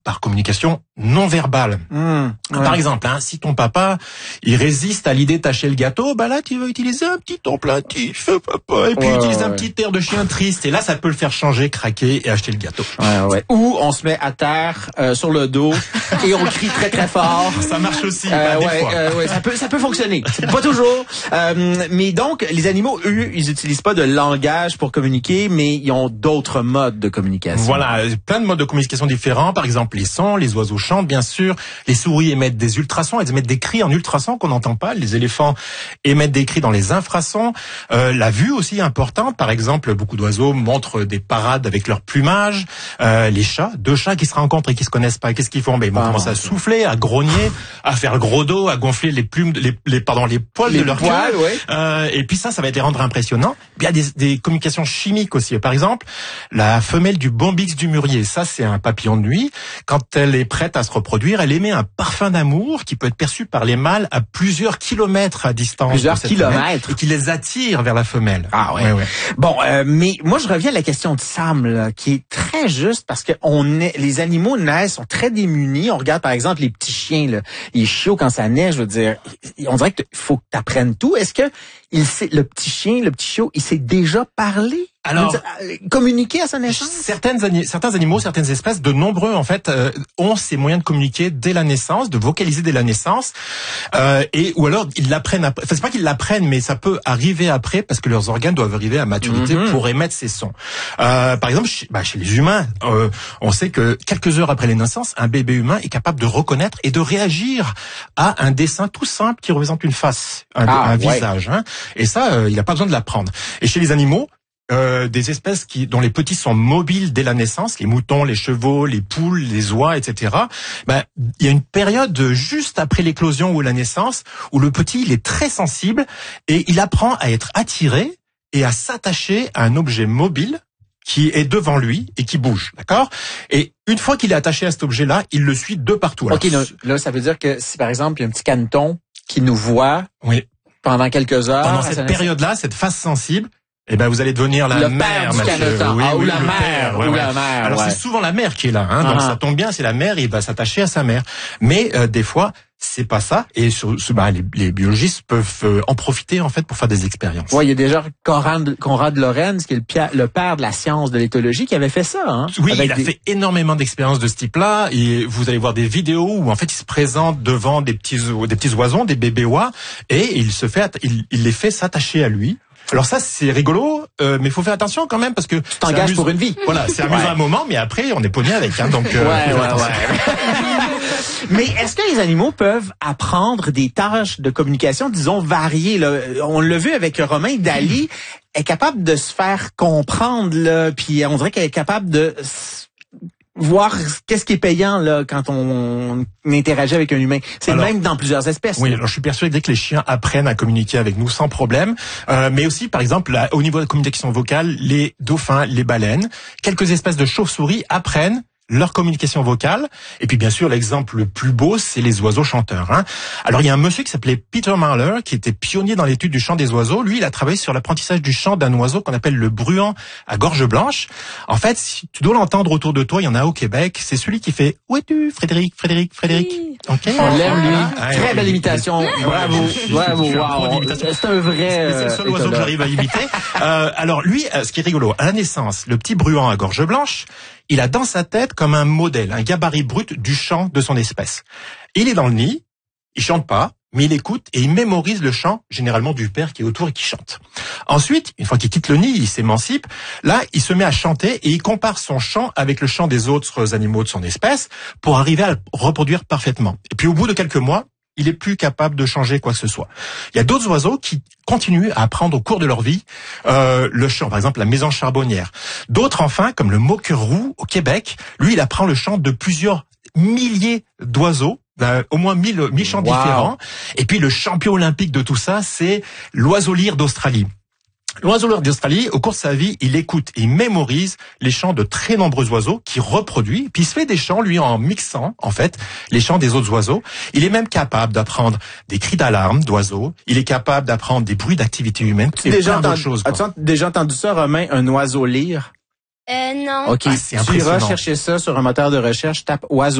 par communication non verbale. Par exemple, si ton papa, il résiste à l'idée de tâcher le gâteau, là, tu vas utiliser un petit ton plaintif, papa, et puis utiliser un petit air de chien triste, et là, ça peut le faire changer, craquer et acheter le gâteau. Ou on se met à terre, sur le dos, et on crie très très fort. Ça marche aussi, des fois. Ça peut fonctionner. Pas toujours. Mais donc, les animaux, eux, ils utilisent pas de langage pour communiquer, mais ils ont d'autres modes de communication. Voilà, plein de modes de communication différents. Par exemple, les sons, les oiseaux chantent, bien sûr. Les souris émettent des ultrasons, elles émettent des cris en ultrasons qu'on n'entend pas. Les éléphants émettent des cris dans les infrasons. La vue aussi est importante. Par exemple, beaucoup d'oiseaux montrent des parades avec leur plumage. Les chats, deux chats qui se rencontrent et qui se connaissent pas, qu'est-ce qu'ils font? Ils vont commencer à souffler, à grogner, à faire le gros dos, à gonfler les plumes, les poils de leur queue. Et puis ça va les rendre impressionnants. Il y a des communications chimiques aussi. Par exemple, la femelle du bombyx du mûrier, ça c'est un papillon de nuit. Quand elle est prête à se reproduire, elle émet un parfum d'amour qui peut être perçu par les mâles à plusieurs kilomètres à distance. Plusieurs kilomètres. Et qui les attire vers la femelle. Bon, mais moi je reviens à la question de Sam, là, qui est très juste parce que les animaux naissent, sont très démunis. On regarde par exemple les petits chiens, là, les chiots quand ça naît, je veux dire, on dirait qu'il faut que tu apprennes tout. Est-ce que le petit chien, le petit chiot, il sait déjà parler? Alors, communiquer à sa naissance? Certains animaux, certaines espèces, de nombreux en fait, ont ces moyens de communiquer dès la naissance, de vocaliser dès la naissance, ou alors ils l'apprennent. Enfin, c'est pas qu'ils l'apprennent, mais ça peut arriver après parce que leurs organes doivent arriver à maturité pour émettre ces sons. Par exemple, chez les humains, on sait que quelques heures après la naissance, un bébé humain est capable de reconnaître et de réagir à un dessin tout simple qui représente une face, un visage. Et ça, il n'a pas besoin de l'apprendre. Et chez les animaux, des espèces dont les petits sont mobiles dès la naissance, les moutons, les chevaux, les poules, les oies, etc. Il y a une période juste après l'éclosion ou la naissance où le petit il est très sensible et il apprend à être attiré et à s'attacher à un objet mobile qui est devant lui et qui bouge, d'accord? Et une fois qu'il est attaché à cet objet-là, il le suit de partout. Alors, là, ça veut dire que si par exemple il y a un petit caneton qui nous voit pendant quelques heures, pendant cette période-là, cette phase sensible, vous allez devenir la mère, monsieur. Ou la mère. Alors c'est souvent la mère qui est là, donc ça tombe bien, c'est la mère, il va s'attacher à sa mère. Mais des fois, c'est pas ça, et les biologistes peuvent en profiter en fait pour faire des expériences. Il y a déjà Konrad Lorenz, qui est le père de la science de l'éthologie, qui avait fait ça. Oui, il a fait énormément d'expériences de ce type-là. Et vous allez voir des vidéos où en fait il se présente devant des petits oisons, des bébés oies, et il les fait s'attacher à lui. Alors ça, c'est rigolo, mais il faut faire attention quand même parce que... Tu t'engages pour une vie. Voilà, c'est amusant un moment, mais après, on est pogné avec. Donc, Mais est-ce que les animaux peuvent apprendre des tâches de communication, disons, variées? Là? On l'a vu avec Romain, Dali est capable de se faire comprendre, là, puis on dirait qu'elle est capable de... voir qu'est-ce qui est payant là quand on interagit avec un humain. C'est le même dans plusieurs espèces. Oui, alors je suis persuadé que les chiens apprennent à communiquer avec nous sans problème. Mais aussi, par exemple, au niveau de la communication vocale, les dauphins, les baleines, quelques espèces de chauves-souris apprennent leur communication vocale. Et puis bien sûr, l'exemple le plus beau, c'est les oiseaux chanteurs. Alors il y a un monsieur qui s'appelait Peter Marler, qui était pionnier dans l'étude du chant des oiseaux. Lui, il a travaillé sur l'apprentissage du chant d'un oiseau qu'on appelle le bruant à gorge blanche. En fait, si tu dois l'entendre autour de toi, il y en a au Québec. C'est celui qui fait « Où es-tu, Frédéric, Frédéric, Frédéric ?» Okay. On l'aime, lui. Très belle imitation. Bravo. Wow. C'est un vrai... c'est le seul oiseau que j'arrive à imiter. Alors lui, ce qui est rigolo, à la naissance, le petit bruant à gorge blanche, il a dans sa tête comme un modèle, un gabarit brut du chant de son espèce. Il est dans le nid, il chante pas, mais il écoute et il mémorise le chant, généralement du père qui est autour et qui chante. Ensuite, une fois qu'il quitte le nid, il s'émancipe. Là, il se met à chanter et il compare son chant avec le chant des autres animaux de son espèce pour arriver à le reproduire parfaitement. Et puis au bout de quelques mois, il est plus capable de changer quoi que ce soit. Il y a d'autres oiseaux qui continuent à apprendre au cours de leur vie le chant, par exemple la mésange charbonnière. D'autres enfin, comme le moqueur roux au Québec, lui, il apprend le chant de plusieurs milliers d'oiseaux, au moins 1000 chants différents. Et puis le champion olympique de tout ça, c'est l'oiseau lyre d'Australie. L'oiseau lyre d'Australie, au cours de sa vie, il écoute et il mémorise les chants de très nombreux oiseaux qu'il reproduit, puis il se fait des chants, lui, en mixant, en fait, les chants des autres oiseaux. Il est même capable d'apprendre des cris d'alarme d'oiseaux, il est capable d'apprendre des bruits d'activité humaine, et plein d'autres choses. As-tu déjà entendu ça, Romain, un oiseau lyre? Non. OK, Ah, c'est tu iras impressionnant. chercher ça sur un moteur de recherche, tape oiseau